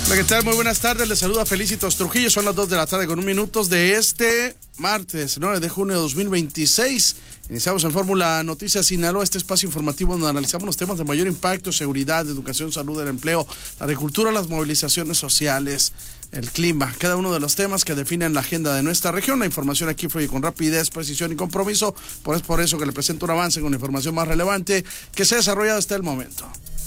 Hola, ¿qué tal? Muy buenas tardes, les saluda Felicitos Trujillo, son las 2 de la tarde con 1 minuto de este martes 9 de junio de 2026. Iniciamos en Fórmula Noticias Sinaloa, este espacio informativo donde analizamos los temas de mayor impacto: seguridad, educación, salud, el empleo, la agricultura, las movilizaciones sociales, el clima, cada uno de los temas que definen la agenda de nuestra región. La información aquí fluye con rapidez, precisión y compromiso, pues es por eso que le presento un avance con la información más relevante que se ha desarrollado hasta el momento.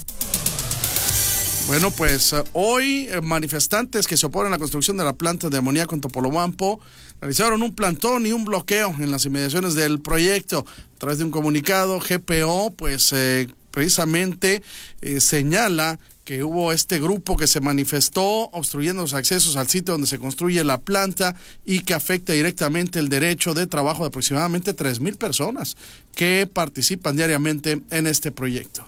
Bueno, pues hoy manifestantes que se oponen a la construcción de la planta de amoníaco en Topolobampo realizaron un plantón y un bloqueo en las inmediaciones del proyecto. A través de un comunicado, GPO precisamente señala que hubo este grupo que se manifestó obstruyendo los accesos al sitio donde se construye la planta y que afecta directamente el derecho de trabajo de aproximadamente 3,000 personas que participan diariamente en este proyecto.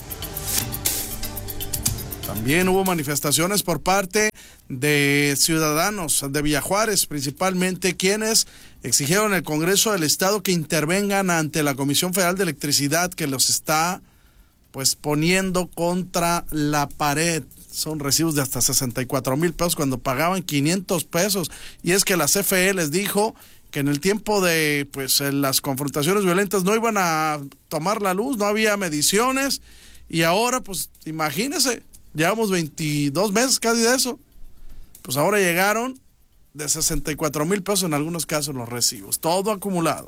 También hubo manifestaciones por parte de ciudadanos de Villa Juárez, principalmente quienes exigieron al Congreso del Estado que intervengan ante la Comisión Federal de Electricidad, que los está poniendo contra la pared. Son recibos de hasta 64,000 pesos cuando pagaban 500 pesos. Y es que la CFE les dijo que en el tiempo de las confrontaciones violentas no iban a tomar la luz, no había mediciones, y ahora imagínense. Llevamos 22 meses casi de eso. Pues ahora llegaron de 64,000 pesos en algunos casos los recibos. Todo acumulado.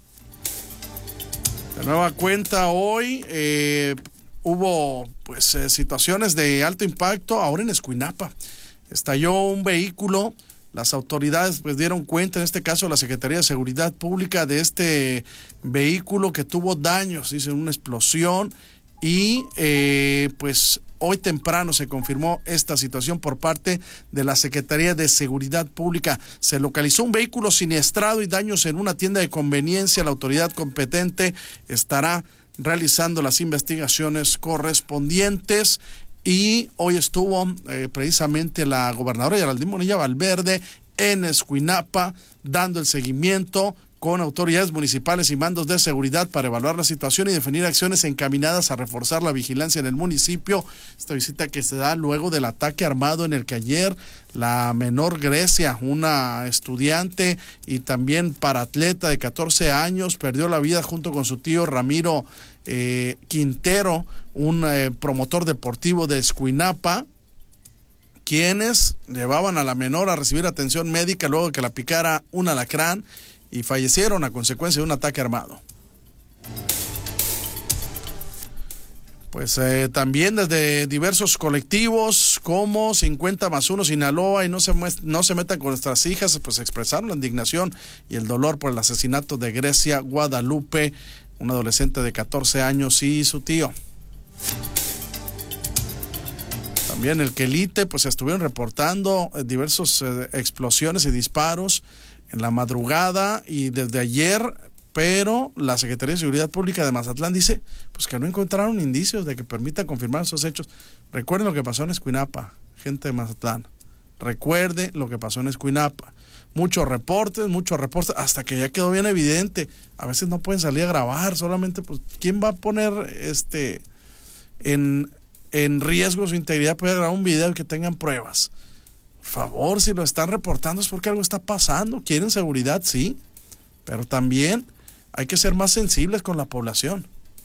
De nueva cuenta hoy hubo situaciones de alto impacto ahora en Escuinapa. Estalló un vehículo. Las autoridades dieron cuenta, en este caso la Secretaría de Seguridad Pública, de este vehículo que tuvo daños, dice, una explosión. Y hoy temprano se confirmó esta situación por parte de la Secretaría de Seguridad Pública. Se localizó un vehículo siniestrado y daños en una tienda de conveniencia. La autoridad competente estará realizando las investigaciones correspondientes. Y hoy estuvo precisamente la gobernadora Geraldine Bonilla Valverde en Escuinapa dando el seguimiento con autoridades municipales y mandos de seguridad para evaluar la situación y definir acciones encaminadas a reforzar la vigilancia en el municipio. Esta visita que se da luego del ataque armado en el que ayer la menor Grecia, una estudiante y también paratleta de 14 años, perdió la vida junto con su tío Ramiro Quintero, un promotor deportivo de Escuinapa, quienes llevaban a la menor a recibir atención médica luego de que la picara un alacrán, y fallecieron a consecuencia de un ataque armado. También desde diversos colectivos como 50+1 Sinaloa y no se metan con nuestras hijas, expresaron la indignación y el dolor por el asesinato de Grecia Guadalupe, una adolescente de 14 años y su tío. También el Quelite, estuvieron reportando diversas explosiones y disparos en la madrugada y desde ayer, pero la Secretaría de Seguridad Pública de Mazatlán dice que no encontraron indicios de que permitan confirmar esos hechos. Recuerden lo que pasó en Escuinapa, gente de Mazatlán. Recuerde lo que pasó en Escuinapa. Muchos reportes, hasta que ya quedó bien evidente. A veces no pueden salir a grabar, solamente ¿quién va a poner en riesgo su integridad? Puede grabar un video que tengan pruebas. Por favor, si lo están reportando es porque algo está pasando. Quieren seguridad, sí, pero también hay que ser más sensibles con la población.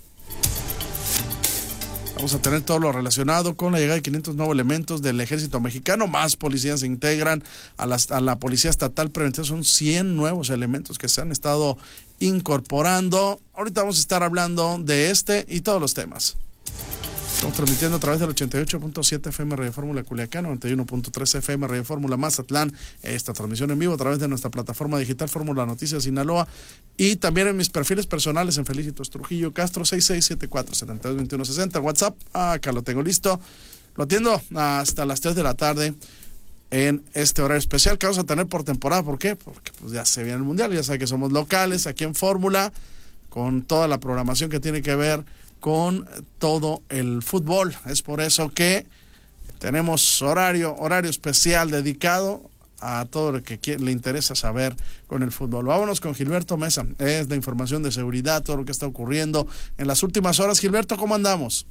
Vamos a tener todo lo relacionado con la llegada de 500 nuevos elementos del Ejército Mexicano. Más policías se integran a la Policía Estatal Preventiva. Son 100 nuevos elementos que se han estado incorporando. Ahorita vamos a estar hablando de este y todos los temas. Estamos transmitiendo a través del 88.7 FM Radio Fórmula Culiacán, 91.3 FM Radio Fórmula Mazatlán. Esta transmisión en vivo a través de nuestra plataforma digital Fórmula Noticias Sinaloa y también en mis perfiles personales en Felicitos Trujillo Castro, 6674-722160. WhatsApp, acá lo tengo listo. Lo atiendo hasta las 3 de la tarde en este horario especial que vamos a tener por temporada. ¿Por qué? Porque ya se viene el Mundial, ya saben que somos locales aquí en Fórmula, con toda la programación que tiene que ver con todo el fútbol. Es por eso que tenemos horario especial dedicado a todo lo que le interesa saber con el fútbol. Vámonos con Gilberto Mesa, es la información de seguridad, todo lo que está ocurriendo en las últimas horas. Gilberto, ¿cómo andamos?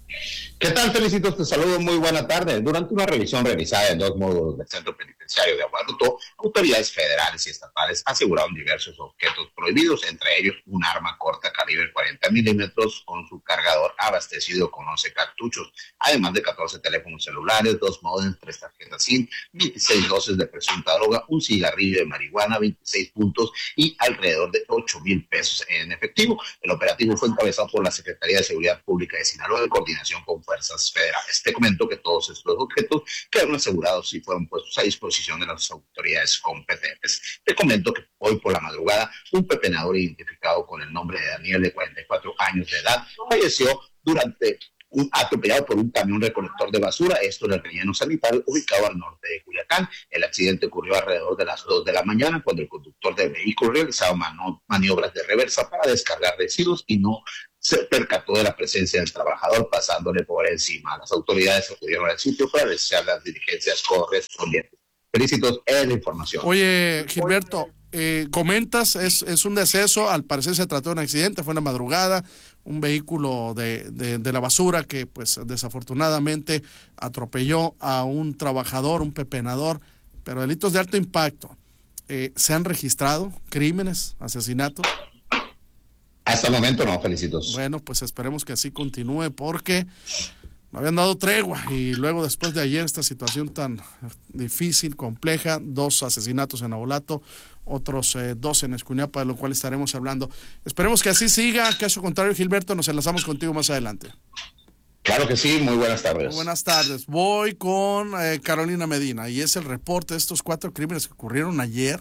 ¿Qué tal, Felicitos? Te saludo, muy buena tarde. Durante una revisión realizada en 2 módulos del Centro Penitenciario de Agualuto, autoridades federales y estatales aseguraron diversos objetos prohibidos, entre ellos un arma corta calibre 40 milímetros con su cargador abastecido con 11 cartuchos, además de 14 teléfonos celulares, 2 módems, 3 tarjetas SIM, 26 dosis de presunta droga, un cigarrillo de marihuana, 26 puntos y alrededor de 8,000 pesos en efectivo. El operativo fue encabezado por la Secretaría de Seguridad Pública de Sinaloa en coordinación con fuerzas federales. Te comento que todos estos objetos quedaron asegurados y fueron puestos a disposición de las autoridades competentes. Te comento que hoy por la madrugada un pepenador identificado con el nombre de Daniel, de 44 años de edad, falleció durante atropellado por un camión recolector de basura, esto en el relleno sanitario ubicado al norte de Culiacán. El accidente ocurrió alrededor de las 2 de la mañana cuando el conductor del vehículo realizaba maniobras de reversa para descargar residuos y no se percató de la presencia del trabajador, pasándole por encima. Las autoridades acudieron al sitio para realizar las diligencias correspondientes. Felicitos en la información. Oye, Gilberto, comentas, es un deceso, al parecer se trató de un accidente, fue en la madrugada, un vehículo de la basura que pues desafortunadamente atropelló a un trabajador, un pepenador, pero delitos de alto impacto. ¿Se han registrado crímenes, asesinatos? Hasta el momento no, Felicitos. Bueno, pues esperemos que así continúe porque me habían dado tregua y luego después de ayer esta situación tan difícil, compleja, 2 asesinatos en Abolato, otros 2 en Escuinapa, de lo cual estaremos hablando. Esperemos que así siga, caso contrario, Gilberto, nos enlazamos contigo más adelante. Claro que sí, muy buenas tardes. Muy buenas tardes. Voy con Carolina Medina y es el reporte de estos 4 crímenes que ocurrieron ayer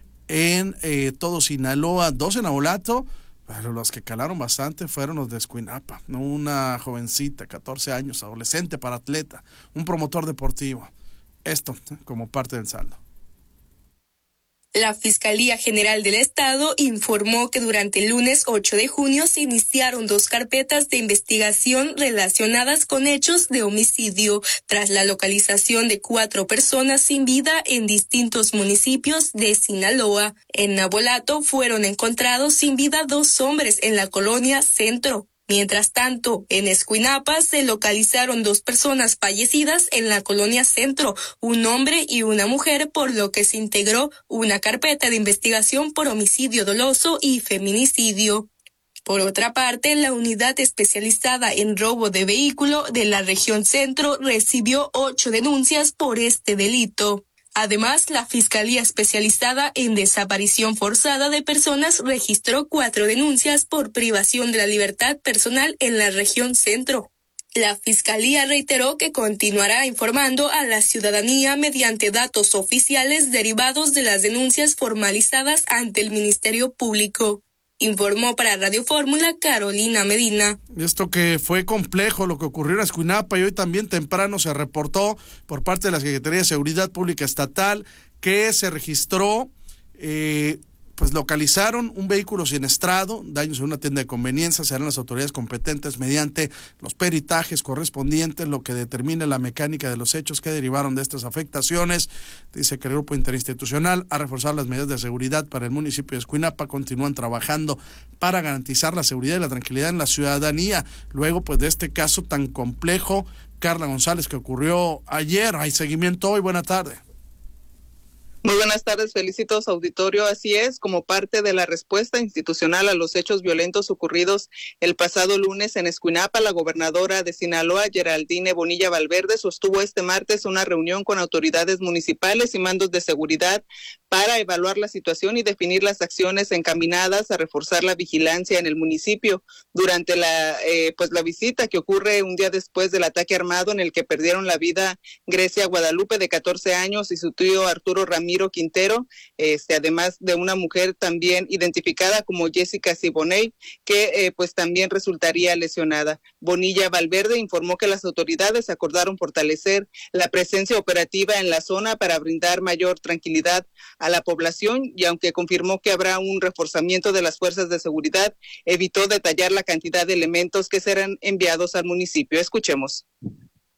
en todo Sinaloa, 2 en Abolato. Pero los que calaron bastante fueron los de Escuinapa, una jovencita, 14 años, adolescente para atleta, un promotor deportivo. Esto como parte del saldo. La Fiscalía General del Estado informó que durante el lunes 8 de junio se iniciaron 2 carpetas de investigación relacionadas con hechos de homicidio, tras la localización de 4 personas sin vida en distintos municipios de Sinaloa. En Abolato fueron encontrados sin vida 2 hombres en la colonia Centro. Mientras tanto, en Escuinapa se localizaron 2 personas fallecidas en la colonia Centro, un hombre y una mujer, por lo que se integró una carpeta de investigación por homicidio doloso y feminicidio. Por otra parte, la unidad especializada en robo de vehículo de la región Centro recibió 8 denuncias por este delito. Además, la Fiscalía Especializada en Desaparición Forzada de Personas registró 4 denuncias por privación de la libertad personal en la región Centro. La Fiscalía reiteró que continuará informando a la ciudadanía mediante datos oficiales derivados de las denuncias formalizadas ante el Ministerio Público. Informó para Radio Fórmula Carolina Medina. Esto que fue complejo lo que ocurrió en Escuinapa y hoy también temprano se reportó por parte de la Secretaría de Seguridad Pública Estatal que se registró, pues localizaron un vehículo siniestrado, daños en una tienda de conveniencia, serán las autoridades competentes mediante los peritajes correspondientes, lo que determine la mecánica de los hechos que derivaron de estas afectaciones. Dice que el grupo interinstitucional ha reforzado las medidas de seguridad para el municipio de Escuinapa, continúan trabajando para garantizar la seguridad y la tranquilidad en la ciudadanía. Luego, pues de este caso tan complejo, Carla González, que ocurrió ayer, hay seguimiento hoy, buena tarde. Muy buenas tardes, Felicitos auditorio. Así es, como parte de la respuesta institucional a los hechos violentos ocurridos el pasado lunes en Escuinapa, la gobernadora de Sinaloa, Geraldine Bonilla Valverde, sostuvo este martes una reunión con autoridades municipales y mandos de seguridad para evaluar la situación y definir las acciones encaminadas a reforzar la vigilancia en el municipio. Durante la visita que ocurre un día después del ataque armado en el que perdieron la vida Grecia Guadalupe, de 14 años, y su tío Arturo Ramiro Quintero, además de una mujer también identificada como Jessica Siboney, que también resultaría lesionada. Bonilla Valverde informó que las autoridades acordaron fortalecer la presencia operativa en la zona para brindar mayor tranquilidad a la población, y aunque confirmó que habrá un reforzamiento de las fuerzas de seguridad, evitó detallar la cantidad de elementos que serán enviados al municipio. Escuchemos.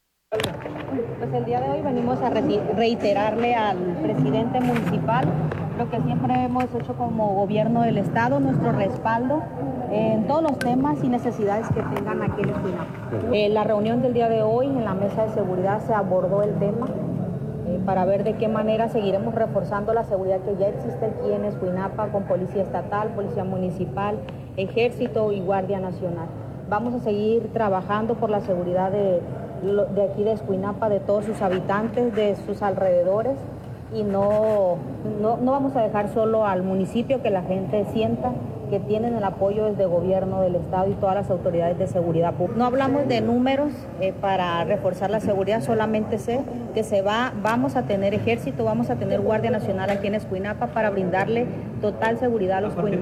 Pues el día de hoy venimos a reiterarle al presidente municipal Lo que siempre hemos hecho como gobierno del Estado, nuestro respaldo en todos los temas y necesidades que tengan aquí en Escuinapa. La reunión del día de hoy en la mesa de seguridad se abordó el tema para ver de qué manera seguiremos reforzando la seguridad que ya existe aquí en Escuinapa con Policía Estatal, Policía Municipal, Ejército y Guardia Nacional. Vamos a seguir trabajando por la seguridad de aquí de Escuinapa, de todos sus habitantes, de sus alrededores. Y no vamos a dejar solo al municipio, que la gente sienta que tienen el apoyo desde el gobierno del Estado y todas las autoridades de seguridad pública. No hablamos de números para reforzar la seguridad, solamente sé que vamos a tener ejército, vamos a tener Guardia Nacional aquí en Escuinapa para brindarle total seguridad a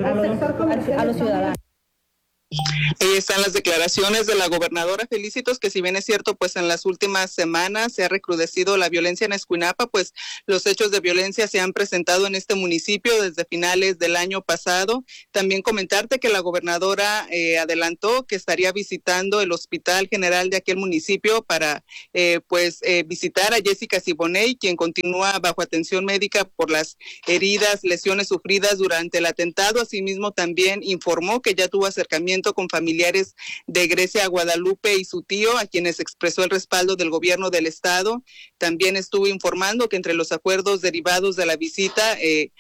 los ciudadanos. Ahí están las declaraciones de la gobernadora Felicitos, que si bien es cierto, pues en las últimas semanas se ha recrudecido la violencia en Escuinapa, pues los hechos de violencia se han presentado en este municipio desde finales del año pasado. También comentarte que la gobernadora adelantó que estaría visitando el Hospital General de aquel municipio para visitar a Jessica Siboney, quien continúa bajo atención médica por las lesiones sufridas durante el atentado. Asimismo, también informó que ya tuvo acercamiento con familiares de Grecia Guadalupe y su tío, a quienes expresó el respaldo del gobierno del Estado. También estuvo informando que entre los acuerdos derivados de la visita,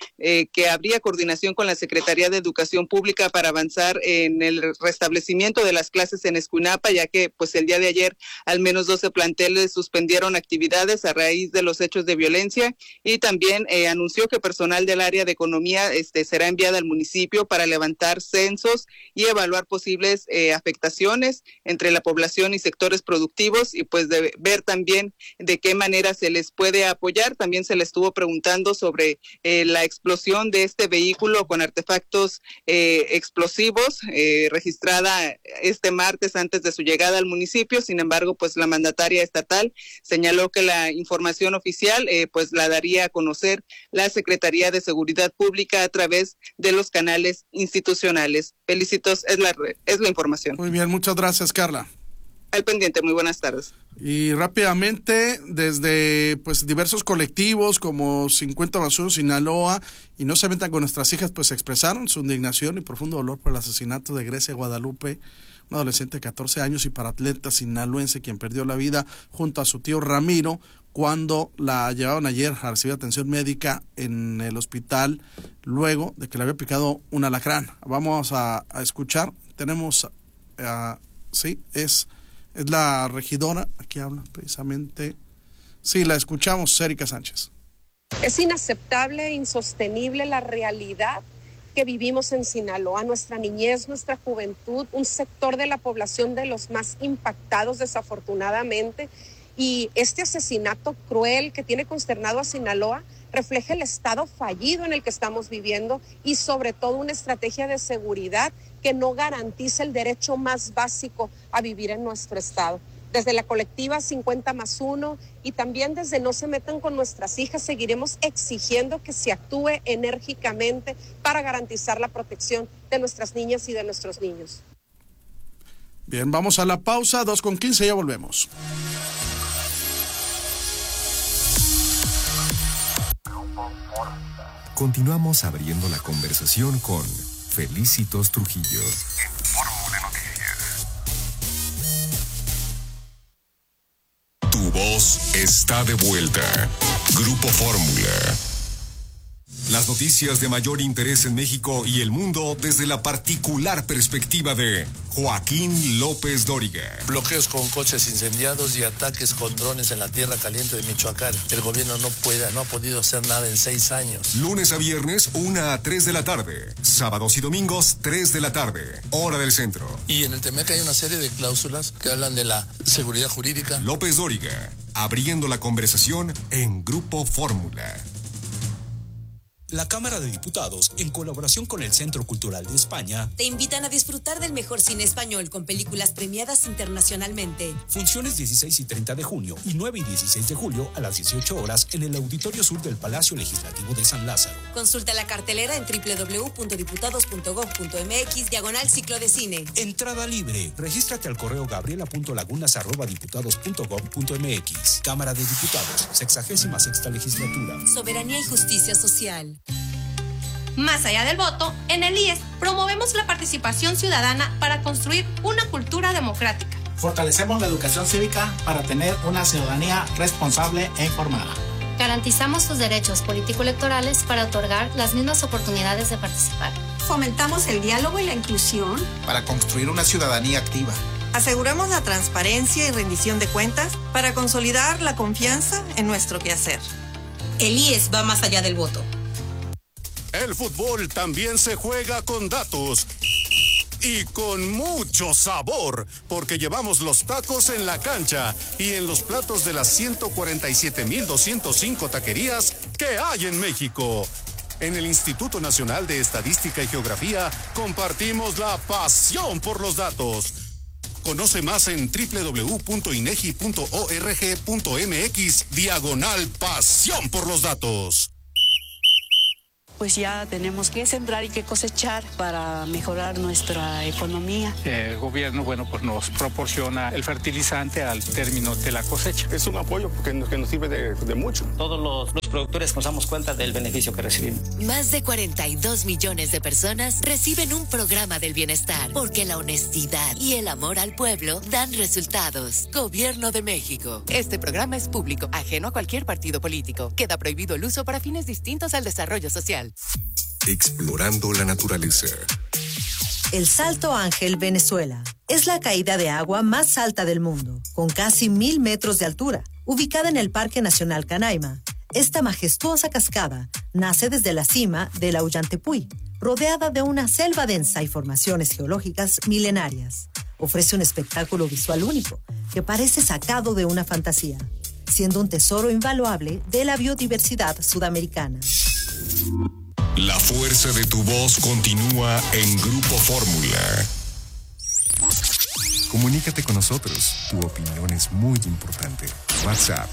que habría coordinación con la Secretaría de Educación Pública para avanzar en el restablecimiento de las clases en Escuinapa, ya que pues el día de ayer al menos 12 planteles suspendieron actividades a raíz de los hechos de violencia, y también anunció que personal del área de economía será enviada al municipio para levantar censos y evaluar posibles afectaciones entre la población y sectores productivos, y pues de ver también de qué manera se les puede apoyar. También se les estuvo preguntando sobre la explosión de este vehículo con artefactos explosivos registrada este martes antes de su llegada al municipio. Sin embargo, pues la mandataria estatal señaló que la información oficial pues la daría a conocer la Secretaría de Seguridad Pública a través de los canales institucionales. Felicitos, es la información. Muy bien, muchas gracias, Carla. Al pendiente, muy buenas tardes. Y rápidamente, desde pues diversos colectivos como 50 Basuros Sinaloa y No Se Metan con Nuestras Hijas, pues expresaron su indignación y profundo dolor por el asesinato de Grecia Guadalupe, una adolescente de 14 años y paratleta sinaloense, quien perdió la vida junto a su tío Ramiro cuando la llevaban ayer a recibir atención médica en el hospital luego de que le había picado un alacrán. Vamos a escuchar, tenemos, es la regidora, aquí habla precisamente, sí, la escuchamos, Erika Sánchez. Es inaceptable, insostenible la realidad que vivimos en Sinaloa, nuestra niñez, nuestra juventud, un sector de la población de los más impactados desafortunadamente, y este asesinato cruel que tiene consternado a Sinaloa refleja el estado fallido en el que estamos viviendo y sobre todo una estrategia de seguridad que no garantiza el derecho más básico a vivir en nuestro estado. Desde la colectiva 50+1 y también desde No Se Metan con Nuestras Hijas seguiremos exigiendo que se actúe enérgicamente para garantizar la protección de nuestras niñas y de nuestros niños. Bien, vamos a la pausa, 2:15, ya volvemos. Continuamos abriendo la conversación con Felicitos Trujillo. En Fórmula Noticias. Tu voz está de vuelta. Grupo Fórmula. Las noticias de mayor interés en México y el mundo desde la particular perspectiva de Joaquín López Dóriga. Bloqueos con coches incendiados y ataques con drones en la tierra caliente de Michoacán. El gobierno no ha podido hacer nada en 6 años. Lunes a viernes, 1 a 3 de la tarde. Sábados y domingos, 3 de la tarde. Hora del centro. Y en el TEMEC hay una serie de cláusulas que hablan de la seguridad jurídica. López Dóriga, abriendo la conversación en Grupo Fórmula. La Cámara de Diputados, en colaboración con el Centro Cultural de España, te invitan a disfrutar del mejor cine español con películas premiadas internacionalmente. Funciones 16 y 30 de junio y 9 y 16 de julio a las 18 horas en el Auditorio Sur del Palacio Legislativo de San Lázaro. Consulta la cartelera en www.diputados.gov.mx/ciclo de cine. Entrada libre. Regístrate al correo gabriela.lagunas@diputados.gov.mx. Cámara de Diputados, 66ª legislatura. Soberanía y justicia social. Más allá del voto, en el IES promovemos la participación ciudadana para construir una cultura democrática. Fortalecemos la educación cívica para tener una ciudadanía responsable e informada. Garantizamos sus derechos político-electorales para otorgar las mismas oportunidades de participar. Fomentamos el diálogo y la inclusión para construir una ciudadanía activa. Aseguramos la transparencia y rendición de cuentas para consolidar la confianza en nuestro quehacer. El IES va más allá del voto. El fútbol también se juega con datos y con mucho sabor, porque llevamos los tacos en la cancha y en los platos de las 147,205 taquerías que hay en México. En el Instituto Nacional de Estadística y Geografía compartimos la pasión por los datos. Conoce más en www.inegi.org.mx/pasión por los datos. Pues ya tenemos que sembrar y que cosechar para mejorar nuestra economía. El gobierno, pues nos proporciona el fertilizante al término de la cosecha. Es un apoyo que nos sirve de mucho. Todos los productores nos damos cuenta del beneficio que recibimos. Más de 42 millones de personas reciben un programa del bienestar, porque la honestidad y el amor al pueblo dan resultados. Gobierno de México. Este programa es público, ajeno a cualquier partido político. Queda prohibido el uso para fines distintos al desarrollo social. Explorando la naturaleza. El Salto Ángel, Venezuela, es la caída de agua más alta del mundo, con casi 1,000 metros de altura, ubicada en el Parque Nacional Canaima. Esta majestuosa cascada nace desde la cima del Ollantaytambo, rodeada de una selva densa y formaciones geológicas milenarias. Ofrece un espectáculo visual único, que parece sacado de una fantasía, siendo un tesoro invaluable de la biodiversidad sudamericana. La fuerza de tu voz continúa en Grupo Fórmula. Comunícate con nosotros. Tu opinión es muy importante. WhatsApp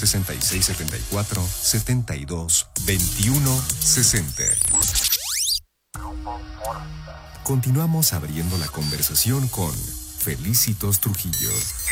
6674-722160. Continuamos abriendo la conversación con Felicitos Trujillo.